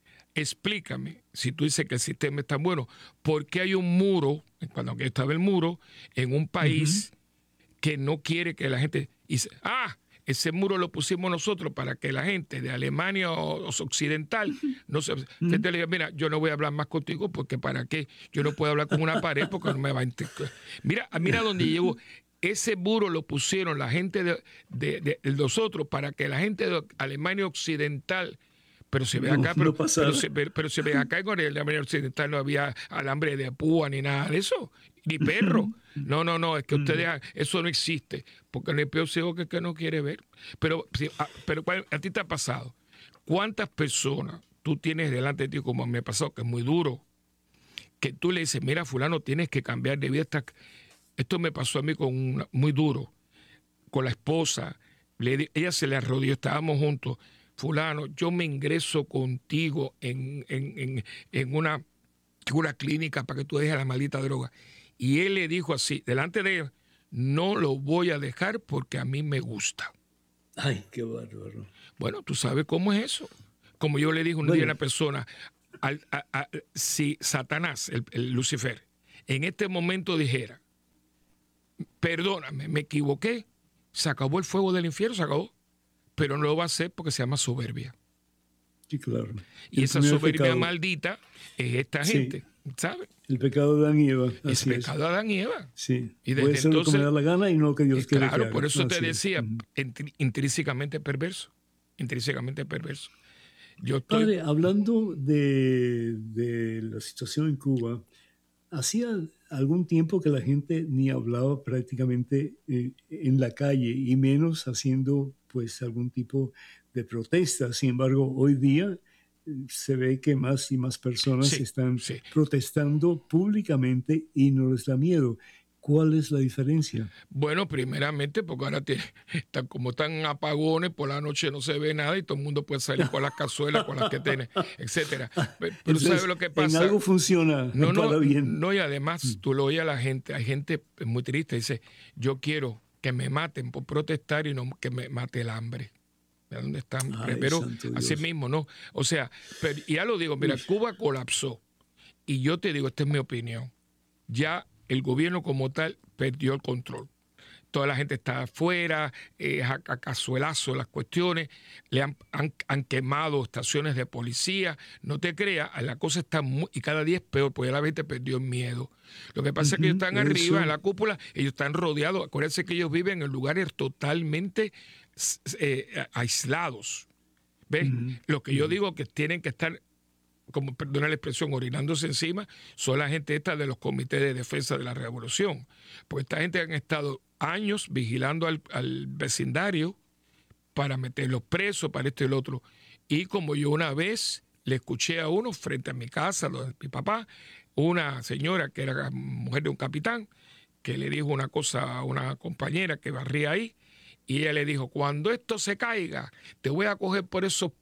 Explícame, si tú dices que el sistema es tan bueno, ¿por qué hay un muro, cuando aquí estaba el muro, en un país uh-huh. que no quiere que la gente... Y dice, ah, ese muro lo pusimos nosotros para que la gente de Alemania o, o occidental no se... Uh-huh. Entonces le digo, mira, yo no voy a hablar más contigo porque para qué, yo no puedo hablar con una pared porque no me va a... Mira, mira dónde llegó. Ese muro lo pusieron la gente de, de, de, de nosotros para que la gente de Alemania occidental... Pero se ve no, acá, pero, no pero, se, pero, pero se ve acá en Alemania occidental no había alambre de púa ni nada de eso, ni perro. No, no, no, es que ustedes, eso no existe, porque no hay peor ciego que el que no quiere ver. Pero, pero a ti te ha pasado, ¿cuántas personas tú tienes delante de ti, como me ha pasado, que es muy duro, que tú le dices, mira, fulano, tienes que cambiar de vida? Esto me pasó a mí con una, muy duro, con la esposa, le, ella se le arrodilló, estábamos juntos. Fulano, yo me ingreso contigo en, en, en, en, una, en una clínica para que tú dejes la maldita droga. Y él le dijo así, delante de ella, no lo voy a dejar porque a mí me gusta. Ay, qué bárbaro. Bueno, tú sabes cómo es eso. Como yo le dije un bueno. día a una persona, al, a, a, si Satanás, el, el Lucifer, en este momento dijera, perdóname, me equivoqué, se acabó el fuego del infierno, se acabó. Pero no lo va a hacer porque se llama soberbia. Sí, claro. Y el esa soberbia pecado. Maldita es esta gente, sí. ¿sabes? El pecado de Adán y Eva. Es el pecado de Adán y Eva. Sí. Y desde Puede ser entonces, lo que me da la gana y no lo que Dios quiere. Claro, que por eso haga. te decía, uh-huh. intrínsecamente perverso. Intrínsecamente perverso. Yo estoy... Padre, hablando de, de la situación en Cuba, hacía algún tiempo que la gente ni hablaba prácticamente eh, en la calle y menos haciendo pues algún tipo de protesta. Sin embargo, hoy día eh, se ve que más y más personas sí, están sí. protestando públicamente y no les da miedo. ¿Cuál es la diferencia? Bueno, primeramente porque ahora tiene, están como están apagones, por la noche no se ve nada y todo el mundo puede salir con las cazuelas, con las que tiene, etcétera. Pero Entonces, ¿sabes lo que pasa? En algo funciona no, no, para bien. No, y además mm. tú lo oyes a la gente, hay gente muy triste, dice, yo quiero que me maten por protestar y no que me mate el hambre. ¿Dónde están? Ay, pero así mismo, ¿no? O sea, pero, y ya lo digo, mira, Uf. Cuba colapsó. Y yo te digo, esta es mi opinión. Ya el gobierno como tal perdió el control. Toda la gente está afuera, eh, a, a cazuelazo las cuestiones, le han, han, han quemado estaciones de policía. No te creas, la cosa está muy, y cada día es peor, porque ya la gente perdió el miedo. Lo que pasa uh-huh, es que ellos están arriba, eso. En la cúpula, ellos están rodeados. Acuérdense que ellos viven en lugares totalmente eh, aislados. ¿Ves? Uh-huh. Lo que yo digo que tienen que estar, como perdona la expresión, orinándose encima, son la gente esta de los comités de defensa de la revolución. Porque esta gente han estado años vigilando al, al vecindario para meterlos presos, para esto y el otro. Y como yo una vez le escuché a uno frente a mi casa, lo de mi papá, una señora que era mujer de un capitán, que le dijo una cosa a una compañera que barría ahí, y ella le dijo, cuando esto se caiga, te voy a coger por esos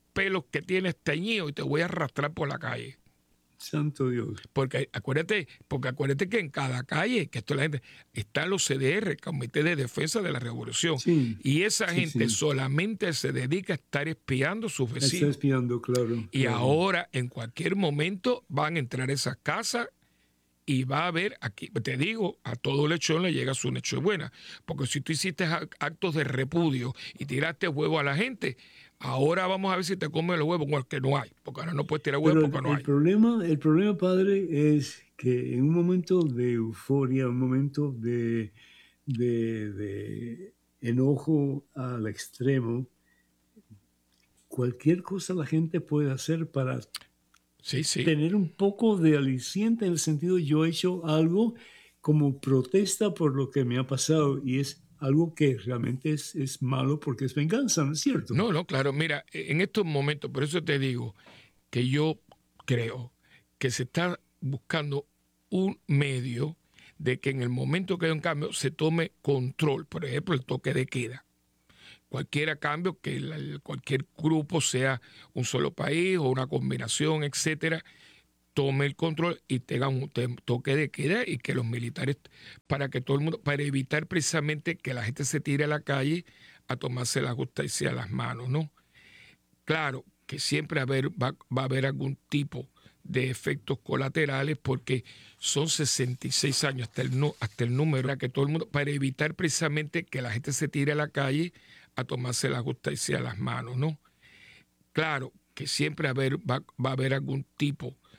pelos que tienes teñidos y te voy a arrastrar por la calle. Santo Dios. Porque acuérdate, porque acuérdate que en cada calle, que esto la gente, están los C D R, Comité de Defensa de la Revolución. Sí, y esa sí, gente sí. solamente se dedica a estar espiando a sus Está vecinos. espiando, claro. Y claro. ahora, en cualquier momento, van a entrar a esas casas y va a haber, aquí te digo, a todo lechón le llega su nochebuena. Porque si tú hiciste actos de repudio y tiraste huevo a la gente, ahora vamos a ver si te comen los huevos, bueno, que no hay, porque ahora no puedes tirar huevos Pero porque el, no el hay. Problema, el problema, padre, es que en un momento de euforia, un momento de, de, de enojo al extremo, cualquier cosa la gente puede hacer para Sí, sí. tener un poco de aliciente en el sentido, yo he hecho algo como protesta por lo que me ha pasado y es algo que realmente es, es malo porque es venganza, ¿no es cierto? No, no, claro, mira, en estos momentos, por eso te digo que yo creo que se está buscando un medio de que en el momento que hay un cambio se tome control, por ejemplo, el toque de queda. Cualquier cambio, que el, cualquier grupo, sea un solo país o una combinación, etcétera, tome el control y tenga un toque de queda y que los militares, para que todo el mundo, para evitar precisamente que la gente se tire a la calle a tomarse la justicia a las manos, ¿no? Claro que siempre haber, va, va a haber algún tipo de efectos colaterales porque son sesenta y seis años hasta el, hasta el número, para que todo el mundo, para evitar precisamente que la gente se tire a la calle a tomarse la justicia a las manos, ¿no? Claro que siempre haber, va, va a haber algún tipo